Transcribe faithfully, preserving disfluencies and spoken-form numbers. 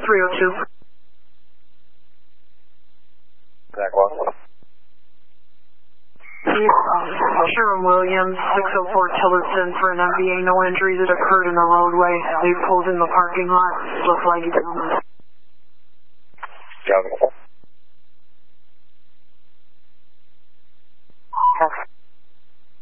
three oh two. Zach Watson. Sherwin-Williams, six oh four Tillotson for an M V A, no injuries that occurred in the roadway. They pulled in the parking lot. Looks like he did. Got it.